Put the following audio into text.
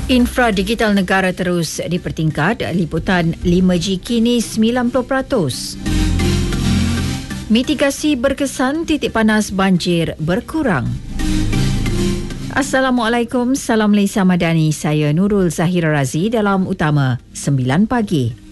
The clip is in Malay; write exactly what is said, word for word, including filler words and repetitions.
Infra digital negara terus dipertingkat, liputan lima G kini sembilan puluh peratus. Mitigasi berkesan, titik panas banjir berkurang. Assalamualaikum, salam Malaysia Madani. Saya Nurul Zahira Razi dalam Utama sembilan pagi.